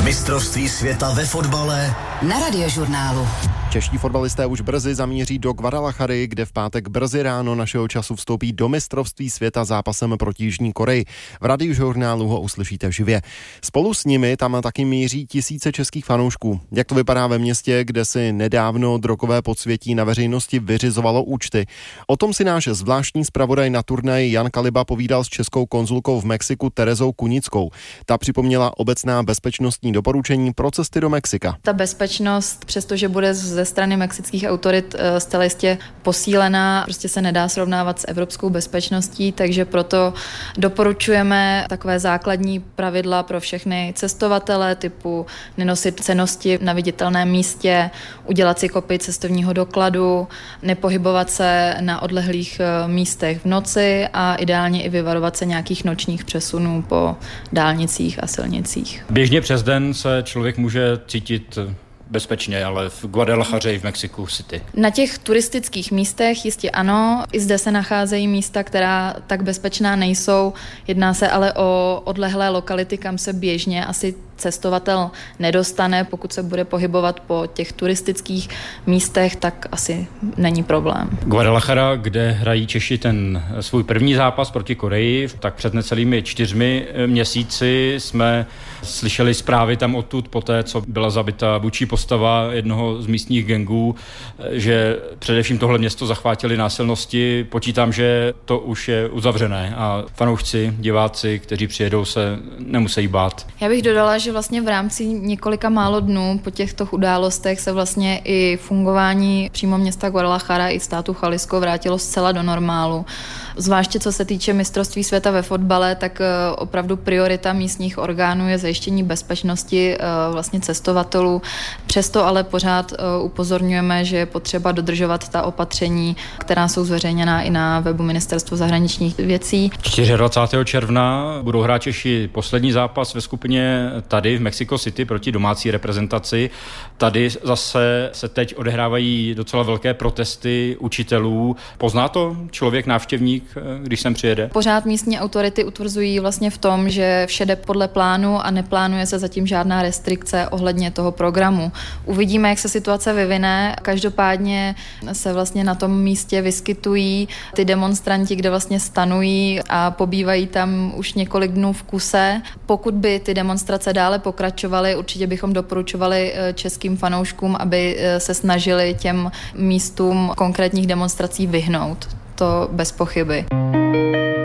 Mistrovství světa ve fotbale na Radiožurnálu. Čeští fotbalisté už brzy zamíří do Guadalajary, kde v pátek brzy ráno našeho času vstoupí do mistrovství světa zápasem proti Jižní Koreji. V Radiožurnálu ho uslyšíte živě. Spolu s nimi tam taky míří tisíce českých fanoušků. Jak to vypadá ve městě, kde si nedávno drogové podsvětí na veřejnosti vyřizovalo účty? O tom si náš zvláštní zpravodaj na turnaji Jan Kaliba povídal s českou konzulkou v Mexiku Terezou Kunickou. Ta připomněla obecná bezpečnostní doporučení pro cesty do Mexika. Ta bezpečnost, přestože bude ze strany mexických autorit zcela jistě posílená, prostě se nedá srovnávat s evropskou bezpečností, takže proto doporučujeme takové základní pravidla pro všechny cestovatele, typu nenosit cennosti na viditelném místě, udělat si kopii cestovního dokladu, nepohybovat se na odlehlých místech v noci a ideálně i vyvarovat se nějakých nočních přesunů po dálnicích a silnicích. Běžně přes den se člověk může cítit bezpečně, ale v Guadalajaře i v Mexiku City. Na těch turistických místech jistě ano, i zde se nacházejí místa, která tak bezpečná nejsou. Jedná se ale o odlehlé lokality, kam se běžně asi cestovatel nedostane. Pokud se bude pohybovat po těch turistických místech, tak asi není problém. Guadalajara, kde hrají Češi ten svůj první zápas proti Koreji, tak před necelými 4 měsíci jsme slyšeli zprávy tam odtud poté, co byla zabita vůdčí postava jednoho z místních gangů, že především tohle město zachvátili násilnosti. Počítám, že to už je uzavřené a fanoušci, diváci, kteří přijedou, se nemusí bát. Já bych dodala, že vlastně v rámci několika málo dnů po těchto událostech se vlastně i fungování přímo města Guadalajara i státu Jalisco vrátilo zcela do normálu. Zvláště co se týče mistrovství světa ve fotbale, tak opravdu priorita místních orgánů je zajištění bezpečnosti vlastně cestovatelů. Přesto ale pořád upozorňujeme, že je potřeba dodržovat ta opatření, která jsou zveřejněná i na webu Ministerstva zahraničních věcí. 24. června budou hrát Češi poslední zápas ve skupině tady v Mexico City proti domácí reprezentaci. Tady zase se teď odehrávají docela velké protesty učitelů. Pozná to člověk, návštěvník, když sem přijede? Pořád místní autority utvrzují vlastně v tom, že vše jde podle plánu a neplánuje se zatím žádná restrikce ohledně toho programu. Uvidíme, jak se situace vyvine. Každopádně se vlastně na tom místě vyskytují ty demonstranti, kde vlastně stanují a pobývají tam už několik dnů v kuse. Pokud by ty demonstrace dále pokračovaly, určitě bychom doporučovali českým fanouškům, aby se snažili těm místům konkrétních demonstrací vyhnout. To bez pochyby.